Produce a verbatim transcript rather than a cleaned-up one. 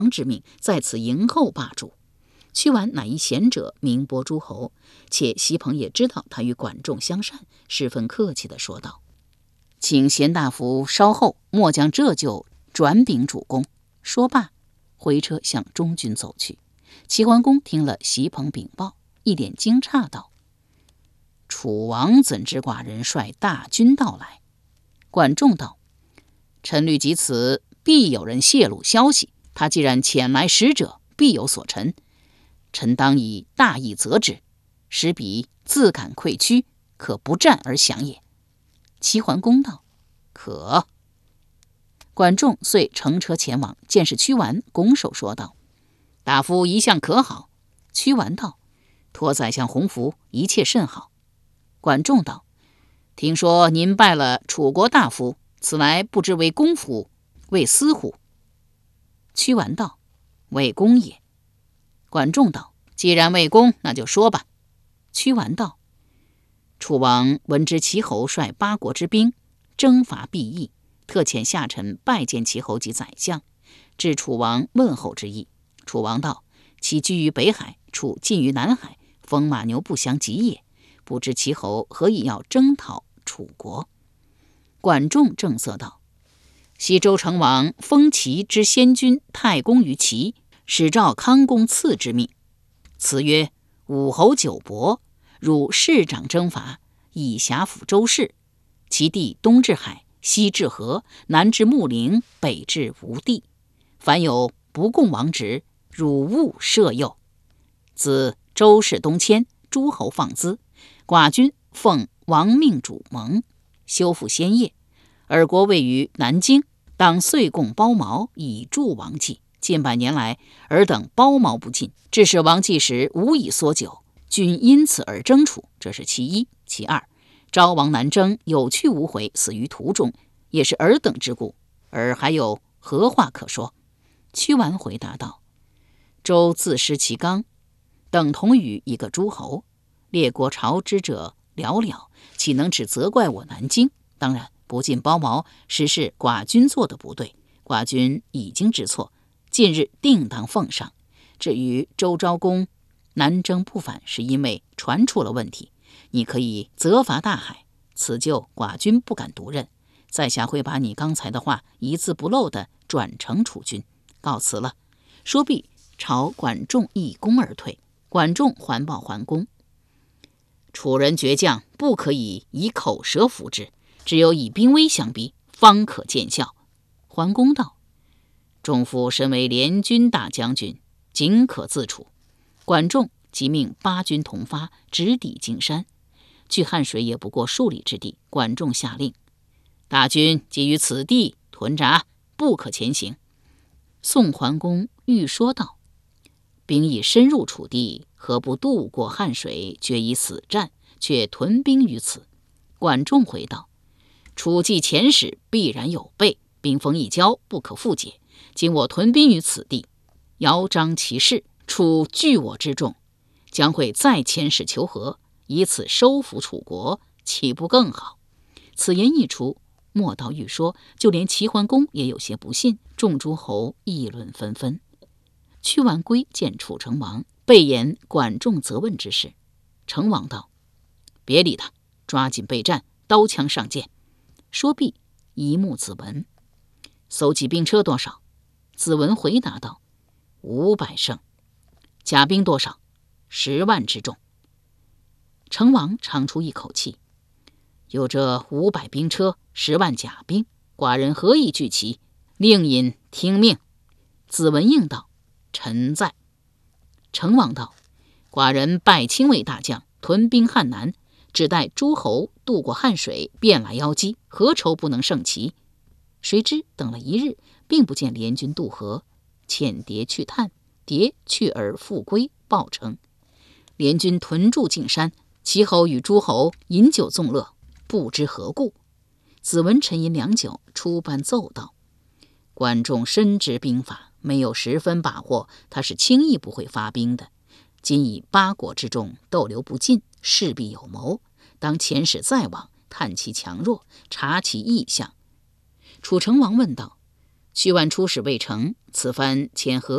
之命，在此迎候霸主。屈完乃一贤者，名播诸侯，且席鹏也知道他与管仲相善，十分客气地说道：请贤大夫稍后，末将这就转禀主公。说罢，回车向中军走去。齐桓公听了席鹏禀报，一脸惊诧道：楚王怎知寡人率大军到来？管仲道：臣虑及此，必有人泄露消息，他既然遣来使者，必有所陈，臣当以大义责之，使彼自感愧屈，可不战而降也。齐桓公道：可。管仲遂乘车前往，见是屈完，拱手说道：大夫一向可好？屈完道：托宰相洪福，一切甚好。管仲道：听说您拜了楚国大夫，此来不知为公府为私乎？屈完道：为公也。管仲道：既然为公，那就说吧。屈完道：楚王闻知齐侯率八国之兵征伐毕邑，特遣下臣拜见齐侯及宰相，致楚王问候之意。楚王道：其居于北海，楚近于南海，风马牛不相及也，不知齐侯何以要征讨楚国？管仲正色道：西周成王封齐之先君太公于齐，使赵康公赐之命。辞曰：武侯九伯，汝市长征伐，以辖抚周氏。其地东至海，西至河，南至穆陵，北至吴地。凡有不共王职，汝勿赦宥。自周氏东迁，诸侯放资，寡君奉王命主盟，修复先业。尔国位于南京，当岁贡包茅，以助王计。近百年来，尔等包茅不尽，致使王计时无以缩久，均因此而争楚，这是其一。其二，昭王南征，有去无回，死于途中，也是尔等之故。尔还有何话可说？屈完回答道：周自失其纲，等同于一个诸侯，列国朝之者寥寥，岂能只责怪我南京？当然，不尽包茅，实是寡君做的不对，寡君已经知错，近日定当奉上。至于周昭公南征不返，是因为传出了问题，你可以责罚大海，此就寡君不敢独任。在下会把你刚才的话一字不漏地转呈楚君，告辞了。说毕，朝管仲一躬而退。管仲环抱桓公：楚人倔强，不可以以口舌服之，只有以兵威相逼，方可见效。桓公道：仲父身为联军大将军，仅可自处。管仲即命八军同发，直抵荆山。距汉水也不过数里之地，管仲下令：大军即于此地屯扎，不可前行。宋桓公欲说道：兵已深入楚地，何不渡过汉水，决一死战，却屯兵于此？管仲回道：楚既遣使，必然有备，兵锋一交，不可复解。今我屯兵于此地，摇张其势，楚惧我之众，将会再遣使求和，以此收服楚国，岂不更好？此言一出，莫道欲说，就连齐桓公也有些不信，众诸侯议论纷纷。屈完归见楚成王，备言管仲责问之事。成王道：别理他，抓紧备战，刀枪上阵。说毕，一目子文：搜集兵车多少？子文回答道：五百乘。甲兵多少？十万之众。成王长出一口气：有这五百兵车，十万甲兵，寡人何以拒其？令尹听命。子文应道：臣在。成王道：寡人拜亲卫大将，屯兵汉南，只待诸侯渡过汉水，便来邀击，何愁不能胜其？谁知等了一日，并不见联军渡河，遣牒去探，牒去而复归，报称联军屯驻径山，齐侯与诸侯饮酒纵乐，不知何故。子文沉吟良久，出班奏道：管仲深知兵法，没有十分把握，他是轻易不会发兵的。今以八国之众逗留不尽，势必有谋，当遣使再往，探其强弱，察其意向。楚成王问道：屈完出使未成，此番遣何